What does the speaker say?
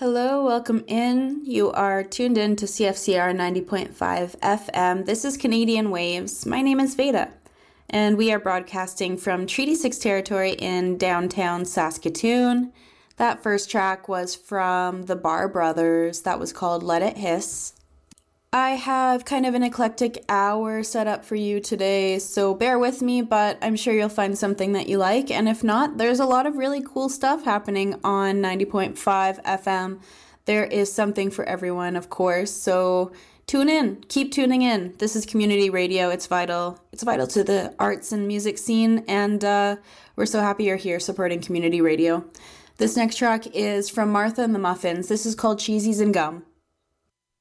Hello, welcome in. You are tuned in to CFCR 90.5 FM. This is Canadian Waves. My name is Veda, and we are broadcasting from Treaty 6 territory in downtown Saskatoon. That first track was from the Bar Brothers. That was called Let It Hiss. I have kind of an eclectic hour set up for you today, so bear with me, but I'm sure you'll find something that you like, and if not, there's a lot of really cool stuff happening on 90.5 FM. There is something for everyone, of course, so tune in, keep tuning in. This is community radio. It's vital to the arts and music scene, and we're so happy you're here supporting community radio. This next track is from Martha and the Muffins. This is called Cheesies and Gum.